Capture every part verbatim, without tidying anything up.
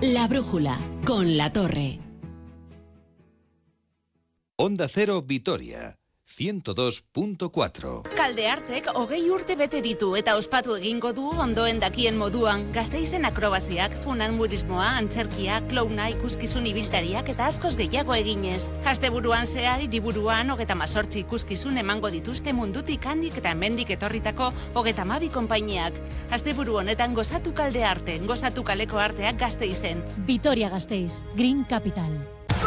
La Brújula, con La Torre. Onda Cero Vitoria, ciento dos punto cuatro. Kaldeartek hogei urte bete ditu eta ospatu egingo du ondoen dakien moduan. Gasteizen akrobaziak, funanburismoa, antzerkia, klouna, ikuskizun ibiltariak eta askoz gehiago eginez. Asteburuan zehar hiriburuan hogeta mazortzi ikuskizun emango dituzte mundutik handik eta hemendik etorritako hogeta mabi konpainiak. Asteburu honetan gozatu Kaldearte, gozatu kaleko arteak Gasteizen. Vitoria Gasteiz, Green Capital.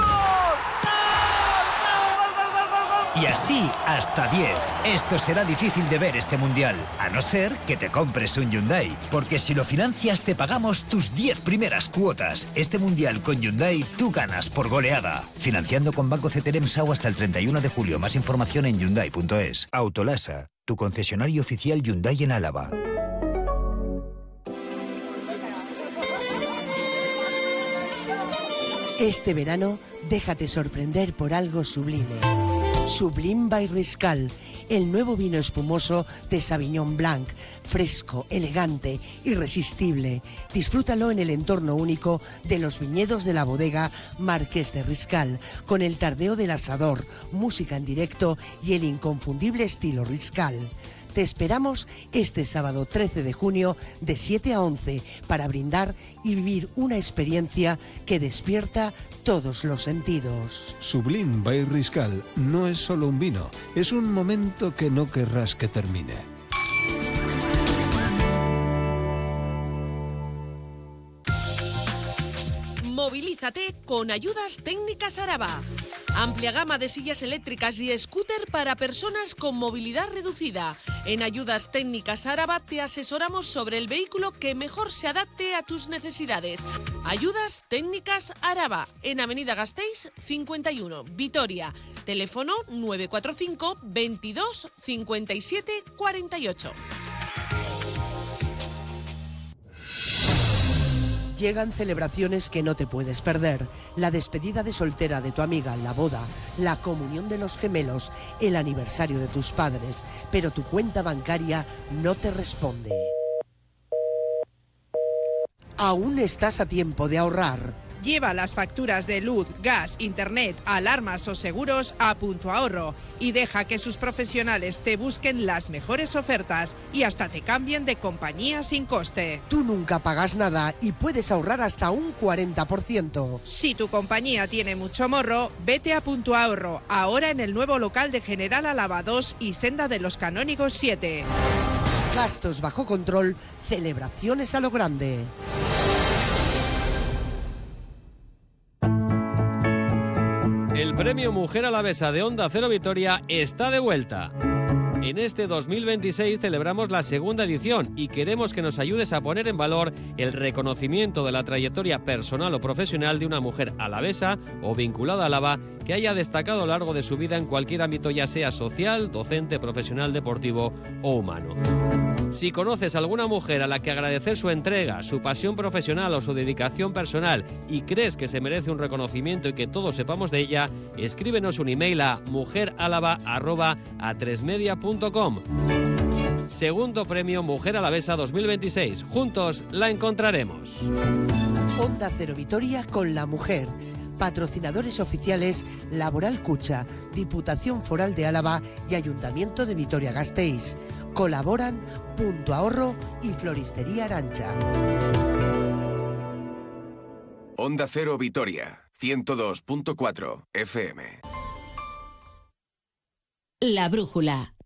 Y así hasta diez. Esto será difícil de ver este mundial, a no ser que te compres un Hyundai. Porque si lo financias te pagamos tus diez primeras cuotas. Este mundial con Hyundai tú ganas por goleada. Financiando con Banco C T L M S A U hasta el treinta y uno de julio. Más información en Hyundai punto es. Autolasa, tu concesionario oficial Hyundai en Álava. Este verano, déjate sorprender por algo sublime. Sublime by Riscal, el nuevo vino espumoso de Sauvignon Blanc, fresco, elegante, irresistible. Disfrútalo en el entorno único de los viñedos de la bodega Marqués de Riscal, con el tardeo del asador, música en directo y el inconfundible estilo Riscal. Te esperamos este sábado trece de junio de siete a once para brindar y vivir una experiencia que despierta todos los sentidos. Sublime by Riscal no es solo un vino, es un momento que no querrás que termine. Movilízate con Ayudas Técnicas Araba. Amplia gama de sillas eléctricas y scooter para personas con movilidad reducida. En Ayudas Técnicas Araba te asesoramos sobre el vehículo que mejor se adapte a tus necesidades. Ayudas Técnicas Araba, en Avenida Gasteiz cincuenta y uno, Vitoria. Teléfono nueve cuatro cinco, veintidós, cincuenta y siete, cuarenta y ocho. Llegan celebraciones que no te puedes perder. La despedida de soltera de tu amiga, la boda, la comunión de los gemelos, el aniversario de tus padres, pero tu cuenta bancaria no te responde. Aún estás a tiempo de ahorrar. Lleva las facturas de luz, gas, internet, alarmas o seguros a Punto Ahorro y deja que sus profesionales te busquen las mejores ofertas y hasta te cambien de compañía sin coste. Tú nunca pagas nada y puedes ahorrar hasta un cuarenta por ciento. Si tu compañía tiene mucho morro, vete a Punto Ahorro, ahora en el nuevo local de General Álava dos y Senda de los Canónigos siete. Gastos bajo control, celebraciones a lo grande. El premio Mujer Alavesa de Onda Cero Vitoria está de vuelta. En este dos mil veintiséis celebramos la segunda edición y queremos que nos ayudes a poner en valor el reconocimiento de la trayectoria personal o profesional de una mujer alavesa o vinculada a Álava que haya destacado a lo largo de su vida en cualquier ámbito, ya sea social, docente, profesional, deportivo o humano. Si conoces a alguna mujer a la que agradecer su entrega, su pasión profesional o su dedicación personal y crees que se merece un reconocimiento y que todos sepamos de ella, escríbenos un email a mujeralava arroba a tres media punto com. Segundo premio Mujer Alavesa dos mil veintiséis. Juntos la encontraremos. Onda Cero Vitoria con la mujer. Patrocinadores oficiales Laboral Cucha, Diputación Foral de Álava y Ayuntamiento de Vitoria-Gasteiz. Colaboran Punto Ahorro y Floristería Arancha. Onda Cero Vitoria, ciento dos punto cuatro F M. La Brújula.